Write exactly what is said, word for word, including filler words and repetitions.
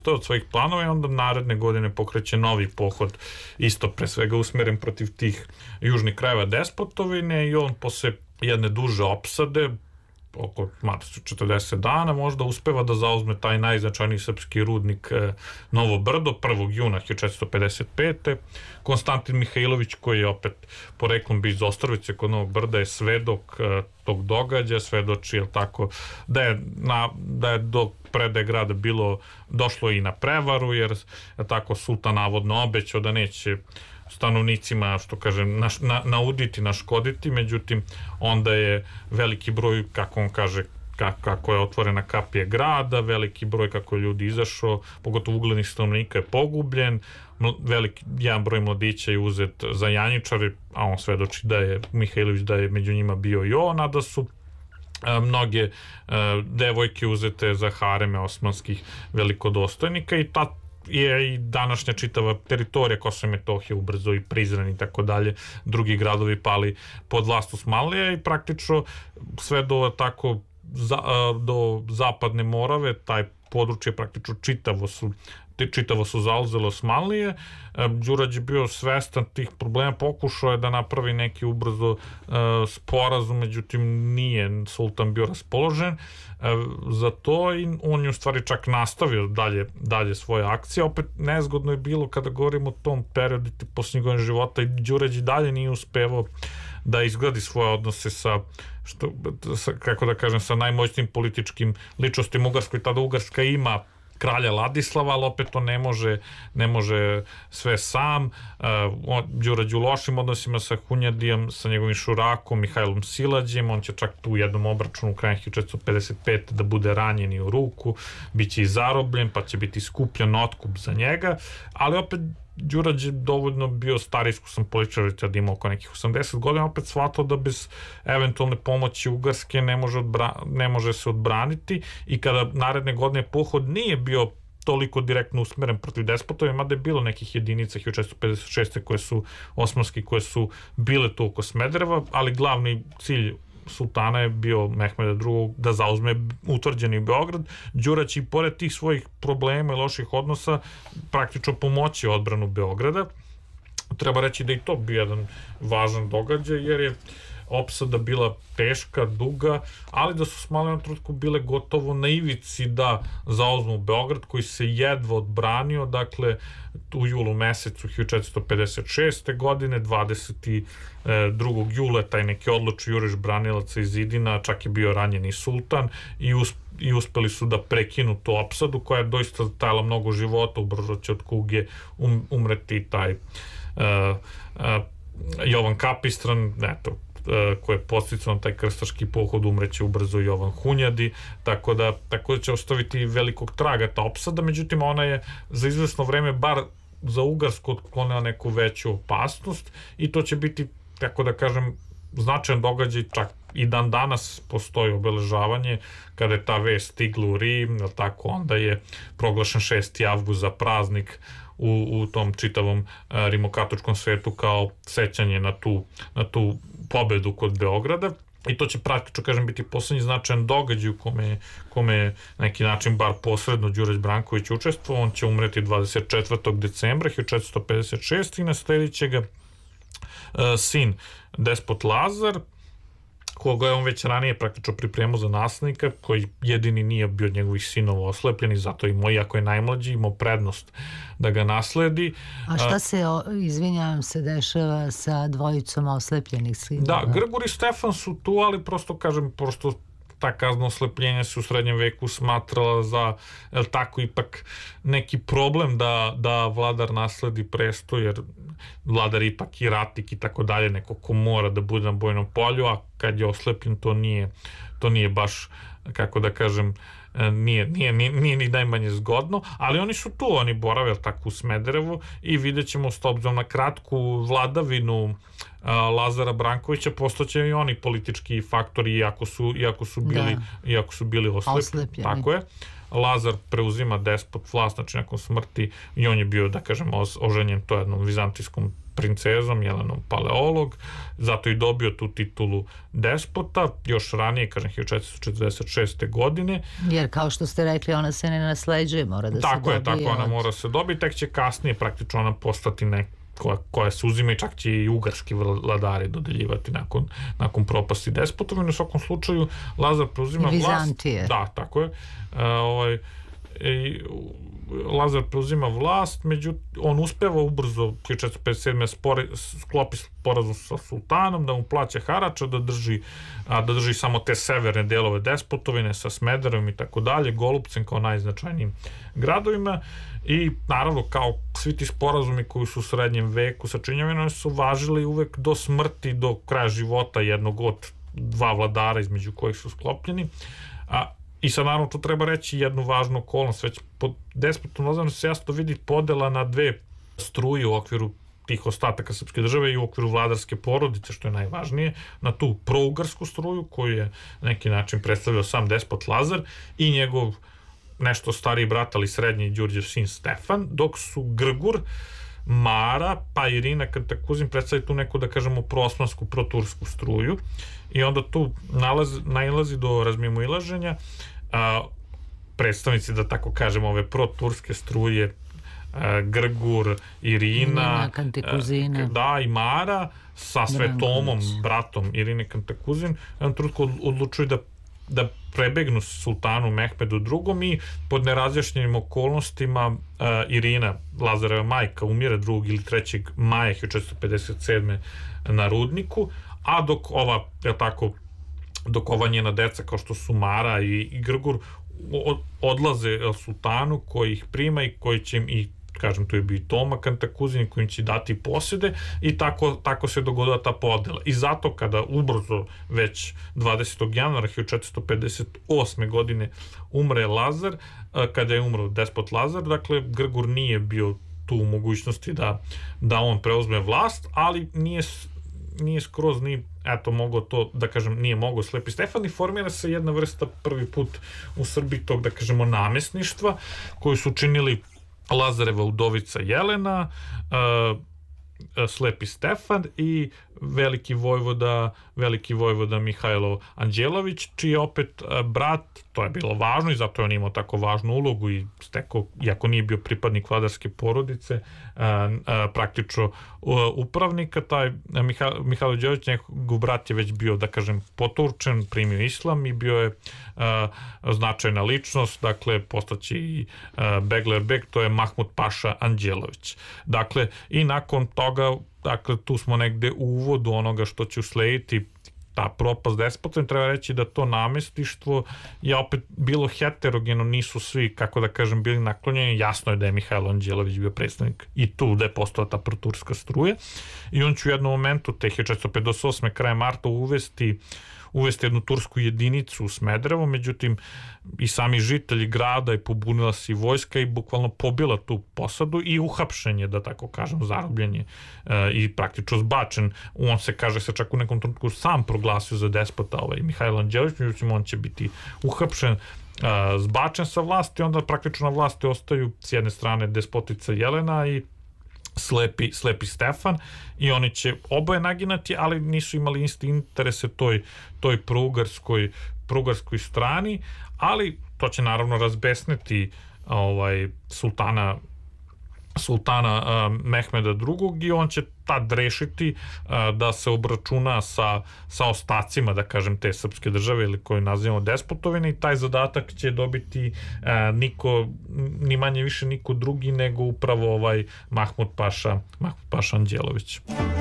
to od svojih planova i onda naredne godine pokreće novi pohod, isto pre svega usmeren protiv tih južnih krajeva Despotovine i on posle jedne duže opsade, oko četrdeset dana, možda uspeva da zauzme taj najznačajniji srpski rudnik Novo Brdo prvog juna hiljadu četiristo pedeset pete Konstantin Mihajlović, koji je opet poreklom bio iz Ostrovice kod Novog Brda, je svedok tog događaja, svedoči, jel tako, da je, na, da je do predaje grada bilo, došlo i na prevaru, jer je tako sultan navodno obećao da neće stanovnicima, što kažem, na, na, nauditi, naškoditi, međutim, onda je veliki broj, kako on kaže, kako je otvorena kapija grada, veliki broj kako je ljudi izašao, pogotovo uglednih stanovnika je pogubljen, veliki, jedan broj mladića je uzet za janjičare, a on svedoči da je Mihajlović, da je među njima bio i on, a da su a, mnoge a, devojke uzete za hareme osmanskih velikodostojnika i ta je i današnja čitava teritorija Kosova i Metohije ubrzo i Prizren i tako dalje, drugi gradovi pali pod vlast Osmanlija i praktično sve do tako za, do zapadne Morave, taj područje praktično čitavo su čitavo su zauzelo Osmanlije. Đurađ je bio svestan tih problema, pokušao je da napravi neki ubrzo sporazum, međutim nije sultan bio raspoložen za to i on je u stvari čak nastavio dalje, dalje svoje akcije. Opet nezgodno je bilo kada govorimo o tom periodu posljednjeg godina života i Đurađ i dalje nije uspevao da izgradi svoje odnose sa, što, sa, kako da kažem, sa najmoćnim političkim ličnostima Ugarskoj. Tada Ugarska ima kralja Ladislava, ali opet on ne može, ne može sve sam. Uh, Đurađ u lošim odnosima sa Hunjadijem, sa njegovim šurakom Mihajlom Silađem, on će čak tu u jednom obračunu u krajem hiljadu četiristo pedeset pete da bude ranjen i u ruku, bit će i zarobljen, pa će biti skupljen otkup za njega, ali opet Đurađ je dovoljno bio stari, iskusan političar, da ima oko nekih osamdeset godina, opet shvatao da bez eventualne pomoći Ugarske ne može, odbra, ne može se odbraniti i kada naredne godine pohod nije bio toliko direktno usmeren protiv despotove, mada je bilo nekih jedinica hiljadu četiristo pedeset šeste koje su osmanski, koje su bile tu oko Smedereva, ali glavni cilj sultana je bio Mehmeda drugog da zauzme utvrđeni Beograd. Đurađ i pored tih svojih problema i loših odnosa praktično pomoći odbranu Beograda. Treba reći da i to bio jedan važan događaj, jer je opsada bila teška, duga, ali da su Osmanlije na trenutku bile gotovo na ivici da zauzmu Beograd, koji se jedva odbranio, dakle u julu mesecu hiljadu četiristo pedeset šeste godine, dvadeset drugog jula, taj neki odlučni juriš branilaca iz Zidina, čak je bio ranjen i sultan i us, i uspeli su da prekinu tu opsadu koja je doista tajala mnogo života, ubrzo će od kuge um, umreti taj uh, uh, Jovan Kapistran, eto, koje je posticao taj krstaški pohod, umreće ubrzo Jovan Hunjadi, tako da, tako da će ostaviti velikog traga ta opsada, međutim ona je za izvesno vreme bar za Ugarsku otklonila neku veću opasnost i to će biti, tako da kažem, značajan događaj, čak i dan danas postoji obeležavanje kada je ta vest stigla u Rim, tako onda je proglašen šesti avgust za praznik u, u tom čitavom uh, rimokatoličkom svetu kao sećanje na tu, na tu pobedu kod Beograda i to će praktično, kažem, biti poslednji značajan događaj u kome, kome je neki način bar posredno Đurađ Branković učestvovao. On će umreti dvadeset četvrtog decembra hiljadu četiristo pedeset šeste i nasledit će ga uh, sin despot Lazar, koga je on već ranije praktično pripremao za naslednika, koji jedini nije bio od njegovih sinova oslepljen i zato i moj, ako je najmlađi, imao prednost da ga nasledi. A šta se, izvinjavam se, dešava sa dvojicom oslepljenih sinova? Da, Grgur i Stefan su tu, ali prosto, kažem, prosto ta kazna oslepljenja se u srednjem veku smatrala za, jel tako, ipak neki problem da, da vladar nasledi presto, jer vladar ipak i ratnik i tako dalje, neko ko mora da bude na bojnom polju, a kad je oslepljen to nije, to nije baš, kako da kažem, nije, nije, nije, nije ni najmanje zgodno, ali oni su tu, oni borave tako u Smederevu i vidjet ćemo s obzirom na kratku vladavinu a, Lazara Brankovića postaće i oni politički faktori iako su, iako su bili, da. iako su bili oslepljeni. Tako je. Lazar preuzima despot vlast, znači nakon smrti, i on je bio, da kažem, oženjen to jednom vizantijskom princezom Jelenom Paleolog, zato i dobio tu titulu despota, još ranije, kažem, hiljadu četiristo četrdeset šeste. godine. Jer kao što ste rekli, ona se ne nasleđuje, mora da tako se je, dobije. Tako je, ona od... mora se dobiti, tek će kasnije praktično ona postati nek koja, koja se uzima i čak će i ugarski vladari dodeljivati nakon, nakon propasti despotovine. U svakom slučaju Lazar preuzima vlast. Vizantije. Da, tako je. E, ovaj, i, Lazar preuzima vlast, međutim, on uspeva ubrzo hiljadu četiristo pedeset sedme. Spore, sklopi sporazum sa sultanom, da mu plaća harača, da drži, a, da drži samo te severne delove despotovine sa Smederevom i tako dalje, Golupcem kao najznačajnijim gradovima. I naravno, kao svi ti sporazumi koji su u srednjem veku sačinjavani, oni su važili uvek do smrti, do kraja života jednog od dva vladara između kojih su sklopljeni. A I sad naravno tu treba reći jednu važnu okolnost, već pod despotom Lazarom se jasno vidi podela na dve struje u okviru tih ostataka srpske države i u okviru vladarske porodice, što je najvažnije, na tu prougarsku struju koju je na neki način predstavljao sam despot Lazar i njegov nešto stariji brat, ali srednji Đurđev sin Stefan, dok su Grgur, Mara, pa Irina Kantakuzin predstavljaju tu neku, da kažemo, proosmansku, protursku struju, i onda tu nalazi, nailazi do razmimoilaženja. A, predstavnici, da tako kažemo, ove proturske struje, a, Grgur, Irina, Kantakuzina, da, i Mara sa Svetomom, bratom Irine Kantakuzin, jedan trutko odlučuju da da prebegnu sultanu Mehmedu drugom i pod nerazjašnjenim okolnostima uh, Irina, Lazareva majka, umire drugog ili trećeg maja hiljadu četiristo pedeset sedme. na Rudniku, a dok ova, je tako, dok ova njena deca kao što su Mara i, i Grgur odlaze sultanu koji ih prima i koji će im, i kažem, tu je bio i Toma Kantakuzin koji će dati posjede, i tako, tako se dogodila ta podela. I zato kada ubrzo već dvadesetog januara hiljadu četiristo pedeset osme. godine umre Lazar, kada je umro despot Lazar, dakle Grgur nije bio tu u mogućnosti da, da on preuzme vlast, ali nije, nije skroz ni eto mogo to, da kažem, nije mogo Slepi Stefan, i formira se jedna vrsta prvi put u Srbiji tog, da kažemo, namesništva koju su činili Lazareva udovica Jelena, uh, Slepi Stefan i veliki vojvoda, veliki vojvoda Mihajlo Anđelović, čiji je opet uh, brat, to je bilo važno i zato je on imao tako važnu ulogu i steko, iako nije bio pripadnik vladarske porodice, uh, uh, praktično uh, upravnika, taj Miha, Mihajlo Anđelović, njegov brat je već bio, da kažem, poturčen, primio islam i bio je uh, značajna ličnost, dakle postaće i uh, Beglerbek, to je Mahmud Paša Anđelović. Dakle, i nakon toga, dakle, tu smo negde u uvodu onoga što će uslediti ta propast despota. Treba reći da to namestištvo je opet bilo heterogeno, nisu svi, kako da kažem, bili naklonjeni. Jasno je da je Mihajlo Anđelović bio predstavnik i tu da je postala ta proturska struja, i on će u jednom momentu te hiljadu četiristo pedeset osme. krajem marta uvesti uvesti jednu tursku jedinicu u Smederevo, međutim i sami žitelji grada je pobunila se i vojska i bukvalno pobila tu posadu i uhapšen je, da tako kažem, zarobljen je e, i praktično zbačen. On se, kaže se, čak u nekom trenutku sam proglasio za despota ovaj Mihajlo Anđelović, međutim on će biti uhapšen, e, zbačen sa vlasti, onda praktično na vlasti ostaju s jedne strane despotica Jelena i Slepi, Slepi Stefan, i oni će oboje naginati, ali nisu imali isti interese toj, toj prougarskoj, prougarskoj strani, ali to će naravno razbesneti ovaj, sultana sultana uh, Mehmeda drugog. i on će tad rešiti uh, da se obračuna sa, sa ostacima, da kažem, te srpske države ili koju nazivamo despotovine, i taj zadatak će dobiti uh, niko, ni manje više niko drugi nego upravo ovaj Mahmud Paša, Mahmud Paša Anđelović.